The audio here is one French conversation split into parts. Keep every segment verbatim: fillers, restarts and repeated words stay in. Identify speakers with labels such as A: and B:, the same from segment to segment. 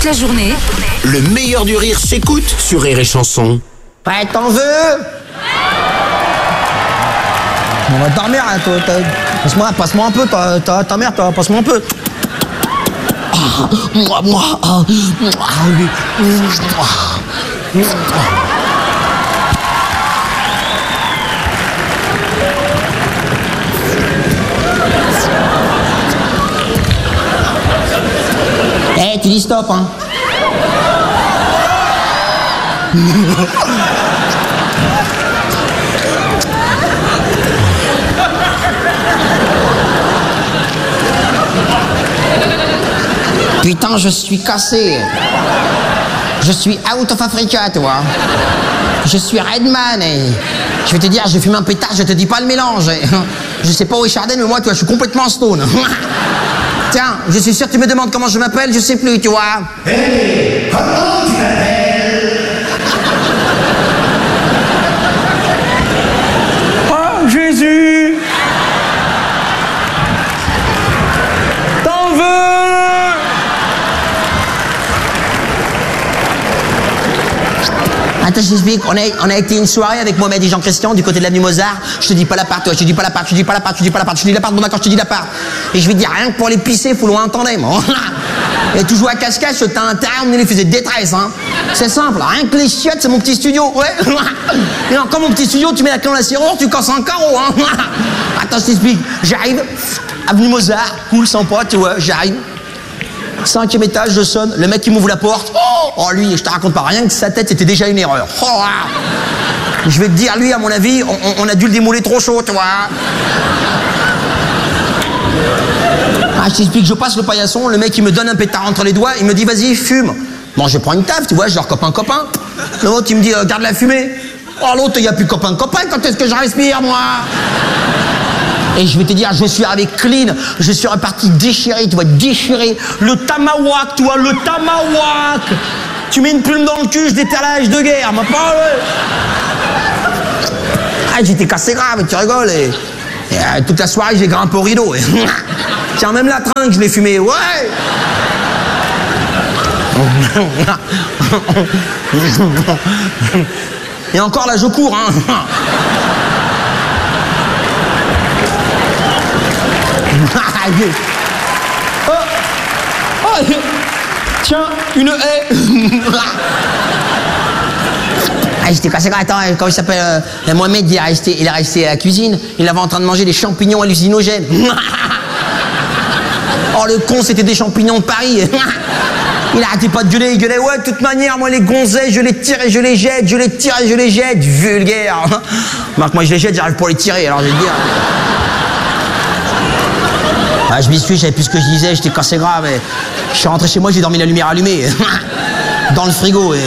A: la journée,
B: le meilleur du rire s'écoute sur Rire et Chanson.
C: Ouais, t'en veux? On va dormir, hein, toi, passe-moi, passe-moi un peu, ta, ta, ta mère, toi, passe-moi un peu. Ah, moi, moi, ah, moi, moi. Eh, hey, tu dis stop, hein. Putain, je suis cassé. Je suis out of Africa, tu vois. Je suis Redman et je vais te dire, j'ai fumé un pétard, je te dis pas le mélange. Je sais pas où est Chardin, mais moi, tu vois, je suis complètement stone. Tiens, je suis sûr que tu me demandes comment je m'appelle, je sais plus, tu vois.
D: Hey, comment tu t'appelles?
E: Oh, Jésus! T'en veux?
C: Attends, je t'explique, on a, on a été une soirée avec Mohamed et Jean-Christian du côté de l'avenue Mozart. Je te dis pas l'appart, toi, je te dis pas l'appart, je te dis pas l'appart, je te dis pas l'appart, je te dis l'appart, bon d'accord, je te dis l'appart. Et je vais te dire, rien que pour les pisser, faut loin un tandem. Et tu joues à cache-cache, t'as un terrain, on les faisait de détresse, hein. C'est simple, rien que les chiottes, c'est mon petit studio, ouais. Et encore mon petit studio, tu mets la clé dans la serrure, tu casses un carreau, hein. Attends, je t'explique, j'arrive, avenue Mozart, cool, sympa, tu vois, j'arrive. Cinquième étage, je sonne, le mec qui m'ouvre la porte, oh, oh lui, je te raconte pas, rien que sa tête, c'était déjà une erreur. Oh, ah. Je vais te dire, lui, à mon avis, on, on a dû le démouler trop chaud, tu vois. Ah, je t'explique, je passe le paillasson, le mec, il me donne un pétard entre les doigts, il me dit, vas-y, fume. Bon, je prends une taf, tu vois, je leur copain-copain. L'autre, il me dit, euh, garde la fumée. Oh, l'autre, il n'y a plus copain-copain, quand est-ce que je respire, moi? Et je vais te dire, je suis arrivé clean, je suis reparti déchiré, tu vois, déchiré. Le tamawak, tu vois, le tamawak. Tu mets une plume dans le cul, je déterre la hache de guerre, m'a pas... Ah, j'étais cassé grave, tu rigoles. Et, et euh, toute la soirée, j'ai grimpé au rideau. Et... Tiens, même la trinque, je l'ai fumée, ouais. Et encore là, je cours, hein. Oh, oh, tiens, une haie. Ah, j'étais cassé. Attends, comment il s'appelle euh, Mohamed, il est, resté, il est resté à la cuisine. Il avait en train de manger des champignons hallucinogènes. Oh, le con, c'était des champignons de Paris. Il arrêtait pas de gueuler, il gueulait. Ouais, de toute manière, moi, les gonzesses, je les tire et je les jette, je les tire et je les jette. Vulgaire. Marc, moi, je les jette, j'arrive pas à les tirer, alors je vais te dire. Ah, je m'y suis, je savais plus ce que je disais, j'étais cassé grave. Et je suis rentré chez moi, j'ai dormi la lumière allumée. Dans le frigo. Et...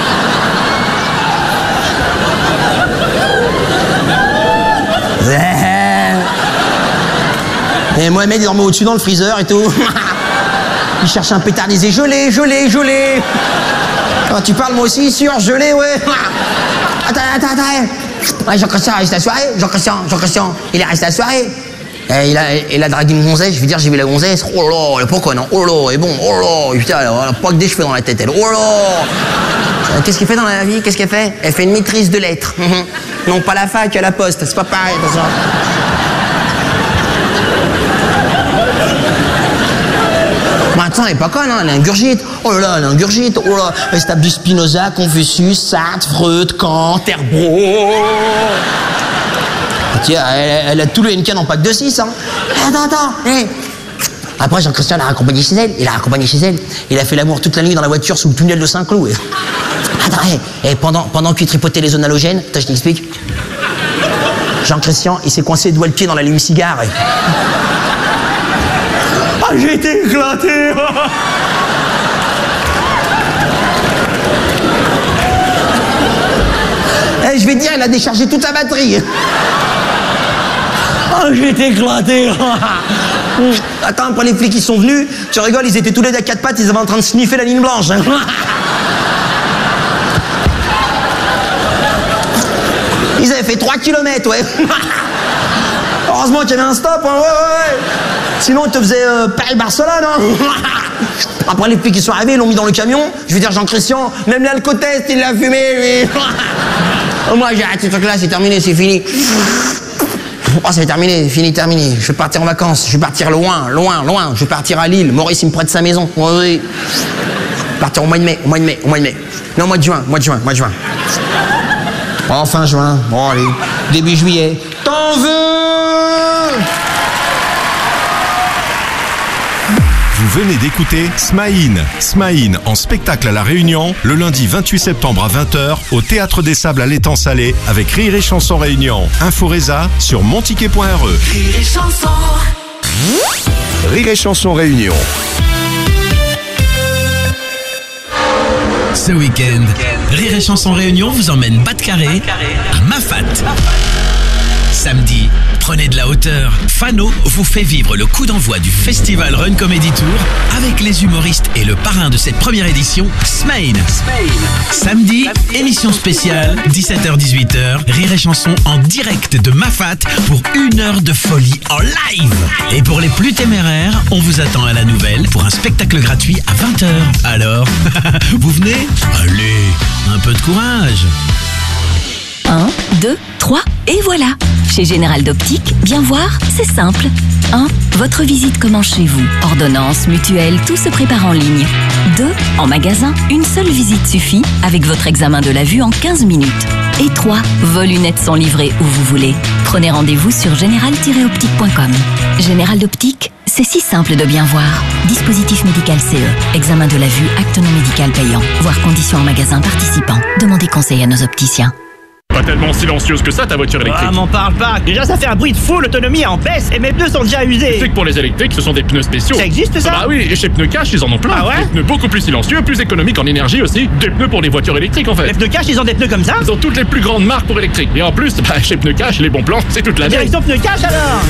C: Et Mohamed, il dormait au-dessus dans le freezer et tout. Il cherchait un pétard, il disait je l'ai, je l'ai, je l'ai. Ah, tu parles moi aussi, sûr, je l'ai, ouais. Attends, attends, attends. Ouais, Jean-Christian est resté à la soirée. Jean-Christian, Jean-Christian, il est resté à la soirée. Et il a, il a dragué une gonzesse, je veux dire, j'ai vu la gonzesse, oh là, elle est pas conne, oh là, et bon, oh là, putain, elle a pas que des cheveux dans la tête, elle, oh là. Qu'est-ce qu'elle fait dans la vie? Qu'est-ce qu'elle fait? Elle fait une maîtrise de lettres. Non, pas la fac, à la poste, c'est pas pareil, attention. Maintenant, elle est pas conne, hein, elle est ingurgite. Oh là là, elle est ingurgite, oh là, elle se tape du Spinoza, Confucius, Sartre, Freud, Kant, Herbro. Tiens, elle, elle a tout le Henken en pack de six, hein. Attends, attends, hey. Après, Jean-Christian l'a raccompagné chez elle, il l'a raccompagné chez elle. Il a fait l'amour toute la nuit dans la voiture sous le tunnel de Saint-Cloud. Attends, hey. Et pendant, pendant qu'il tripotait les zones halogènes, attends, je t'explique. Jean-Christian, il s'est coincé le doigt le pied dans la lume-cigare. Et...
E: Ah, j'ai été éclaté.
C: Eh, je vais te dire, il a déchargé toute sa batterie.
E: Ah, j'ai été éclaté.
C: Attends, après les flics qui sont venus, tu rigoles, ils étaient tous les deux à quatre pattes, ils étaient en train de sniffer la ligne blanche. Ils avaient fait trois kilomètres, ouais. Heureusement qu'il y avait un stop, hein, ouais, ouais. Sinon, il te faisait euh, Paris-Barcelone, hein. Après, les filles qui sont arrivées, ils l'ont mis dans le camion. Je veux dire, Jean-Christian, même l'alcotest, il l'a fumé, lui. Oh, moi, j'ai arrêté ce truc-là, c'est terminé, c'est fini. Oh, c'est terminé, fini, terminé. Je vais partir en vacances, je vais partir loin, loin, loin. Je vais partir à Lille. Maurice, il me prête sa maison. Oui, oui. Je vais partir au mois de mai, au mois de mai, au mois de mai. Non, au mois de juin, mois de juin, mois de juin. Oh, fin juin. Bon, allez, début juillet. T'en veux?
A: Vous venez d'écouter Smaïn. Smaïn en spectacle à La Réunion le lundi vingt-huit septembre à vingt heures au Théâtre des Sables à l'Étang Salé avec Rire et Chanson Réunion. Inforesa sur monticket point r e.
F: Rire et Chanson.
A: Rire et Chanson Réunion.
G: Ce week-end, Rire et Chanson Réunion vous emmène bas de carré à Mafat. Samedi, prenez de la hauteur. Fano vous fait vivre le coup d'envoi du Festival Run Comedy Tour avec les humoristes et le parrain de cette première édition, Smaïn. Samedi, émission spéciale, dix-sept heures dix-huit heures, Rire et Chanson en direct de Mafat pour une heure de folie en live. Et pour les plus téméraires, on vous attend à la Nouvelle pour un spectacle gratuit à vingt heures. Alors, vous venez? Allez, un peu de courage.
H: un, deux, trois, et voilà. Chez Général d'Optique, bien voir, c'est simple. un. Votre visite commence chez vous. Ordonnance, mutuelle, tout se prépare en ligne. deux. En magasin, une seule visite suffit avec votre examen de la vue en quinze minutes. Et trois. Vos lunettes sont livrées où vous voulez. Prenez rendez-vous sur général tiret optique point com. Général d'Optique, c'est si simple de bien voir. Dispositif médical C E. Examen de la vue, acte non médical payant. Voir conditions en magasin participant. Demandez conseil à nos opticiens.
I: Pas tellement silencieuse que ça ta voiture électrique.
J: Ah, m'en parle pas. Déjà, ça fait un bruit de fou, l'autonomie en baisse et mes pneus sont déjà usés.
I: Tu sais que pour les électriques, ce sont des pneus spéciaux.
J: Ça existe ça?
I: Bah oui, et chez Pneus Cash, ils en ont plein.
J: Ah ouais?
I: Des pneus beaucoup plus silencieux, plus économiques en énergie aussi. Des pneus pour les voitures électriques en fait.
J: Les Pneus Cash, ils ont des pneus comme ça?
I: Ils ont toutes les plus grandes marques pour électriques. Et en plus, bah, chez Pneus Cash, les bons plans, c'est toute l'année.
J: Direction Pneus Cash alors?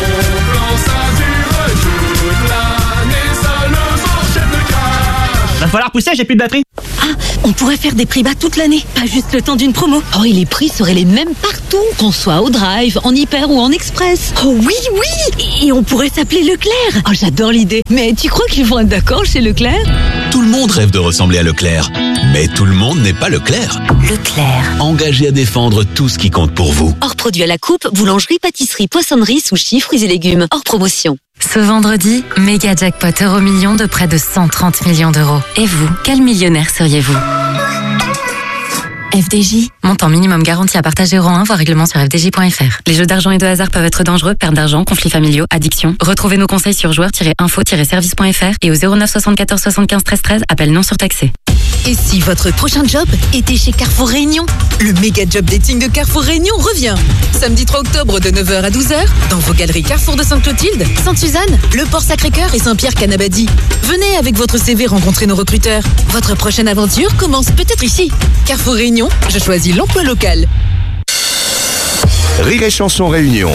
J: Va falloir pousser, j'ai plus de batterie.
H: Ah, on pourrait faire des prix bas toute l'année, pas juste le temps d'une promo.
K: Oh, et les prix seraient les mêmes partout, qu'on soit au drive, en hyper ou en express.
H: Oh oui, oui. Et on pourrait s'appeler Leclerc.
K: Oh, j'adore l'idée. Mais tu crois qu'ils vont être d'accord chez Leclerc?
G: Tout le monde rêve de ressembler à Leclerc. Mais tout le monde n'est pas Leclerc.
H: Leclerc.
G: Engagé à défendre tout ce qui compte pour vous.
K: Hors produit à la coupe, boulangerie, pâtisserie, poissonnerie, sushi, fruits et légumes. Hors promotion.
L: Ce vendredi, méga jackpot euro million de près de cent trente millions d'euros. Et vous, quel millionnaire seriez-vous? F D J, montant minimum garanti à partager rang un, voire règlement sur f d j point f r. Les jeux d'argent et de hasard peuvent être dangereux, perte d'argent, conflits familiaux, addiction. Retrouvez nos conseils sur joueurs tiret info tiret service point f r et au zéro neuf soixante-quatorze soixante-quinze treize treize, appel non surtaxé.
K: Et si votre prochain job était chez Carrefour Réunion? Le méga job dating de Carrefour Réunion revient. Samedi trois octobre de neuf heures à douze heures, dans vos galeries Carrefour de Sainte-Clotilde, Sainte-Suzanne, Le Port Sacré-Cœur et Saint-Pierre-Canabadie. Venez avec votre C V rencontrer nos recruteurs. Votre prochaine aventure commence peut-être ici. Carrefour Réunion, je choisis l'emploi local.
A: Rire et Chanson Réunion.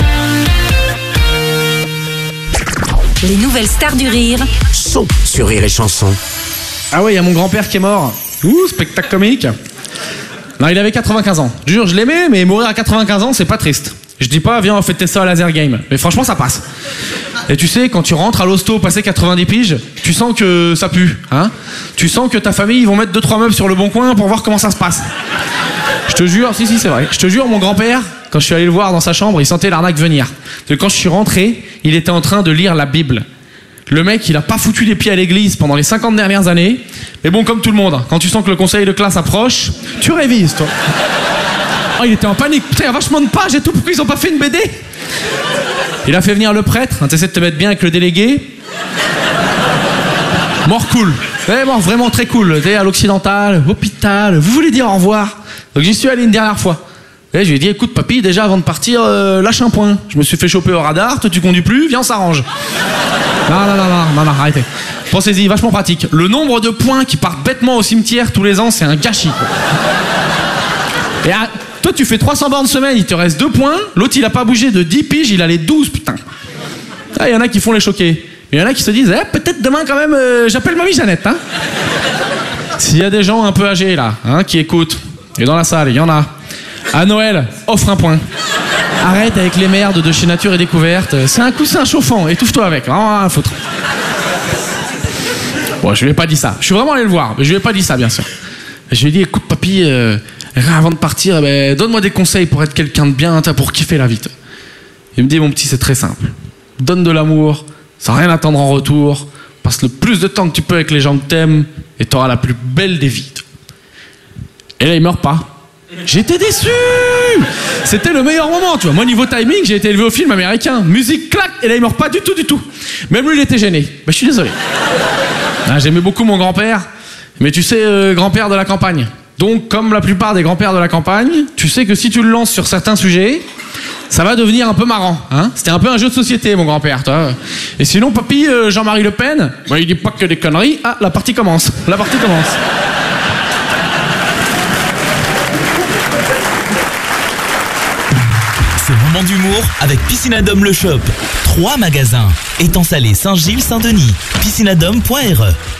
H: Les nouvelles stars du rire
B: Sont sur Rire et Chanson.
E: Ah ouais, il y a mon grand-père qui est mort. Ouh, spectacle comique. Non, il avait quatre-vingt-quinze ans. Je jure, je l'aimais, mais mourir à quatre-vingt-quinze ans, c'est pas triste. Je dis pas, viens, on fait tester ça à laser game. Mais franchement, ça passe. Et tu sais, quand tu rentres à l'hosto passé quatre-vingt-dix piges, tu sens que ça pue, hein. Tu sens que ta famille, ils vont mettre deux trois meubles sur le bon coin pour voir comment ça se passe. Je te jure, si, si, c'est vrai. Je te jure, mon grand-père, quand je suis allé le voir dans sa chambre, il sentait l'arnaque venir. Parce que quand je suis rentré, il était en train de lire la Bible. Le mec, il a pas foutu les pieds à l'église pendant les cinquante dernières années. Mais bon, comme tout le monde, quand tu sens que le conseil de classe approche, tu révises, toi. Oh, il était en panique. Putain, il y a vachement de pages et tout. Pourquoi ils ont pas fait une B D? Il a fait venir le prêtre. Hein, t'essaies de te mettre bien avec le délégué. Mort cool. Ouais, mort vraiment très cool. T'es à l'occidental, hôpital. Vous voulez dire au revoir? Donc j'y suis allé une dernière fois. Et je lui ai dit, écoute papy, déjà avant de partir, euh, lâche un point. Je me suis fait choper au radar. Toi tu conduis plus, viens on s'arrange. Non, non, non, non, non, non, arrêtez. Pensez-y, vachement pratique. Le nombre de points qui partent bêtement au cimetière tous les ans, c'est un gâchis, quoi. Et à, toi, tu fais trois cents bornes semaine, il te reste deux points. L'autre, il a pas bougé de dix piges, il a les douze, putain. Il y en a qui font les choquer. Il y en a qui se disent, eh, peut-être demain, quand même, euh, j'appelle mamie Jeannette, hein. S'il y a des gens un peu âgés, là, hein, qui écoutent, et dans la salle, il y en a. À Noël, offre un point. Arrête avec les merdes de chez Nature et Découverte. C'est un coussin chauffant, étouffe-toi avec, vraiment rien à foutre. Bon, je lui ai pas dit ça. Je suis vraiment allé le voir, mais je lui ai pas dit ça, bien sûr. Je lui ai dit, écoute, papy, euh, avant de partir, eh ben, donne-moi des conseils pour être quelqu'un de bien, pour kiffer la vie. Il me dit, mon petit, c'est très simple. Donne de l'amour, sans rien attendre en retour. Passe le plus de temps que tu peux avec les gens que t'aimes, et t'auras la plus belle des vies. Et là, il meurt pas. J'étais déçu. C'était le meilleur moment, tu vois. Moi, niveau timing, j'ai été élevé au film américain. Musique, clac, et là, il meurt pas du tout, du tout. Même lui, il était gêné. Bah, je suis désolé. Ah, j'aimais beaucoup mon grand-père. Mais tu sais, euh, grand-père de la campagne. Donc, comme la plupart des grands-pères de la campagne, tu sais que si tu le lances sur certains sujets, ça va devenir un peu marrant. Hein, c'était un peu un jeu de société, mon grand-père, toi. Et sinon, papy, euh, Jean-Marie Le Pen, bah, il dit pas que des conneries. Ah, la partie commence. La partie commence.
G: Ce moment d'humour avec Piscinadome Le Shop. Trois magasins. Étang Salé, Saint-Gilles, Saint-Denis. piscinadome point r e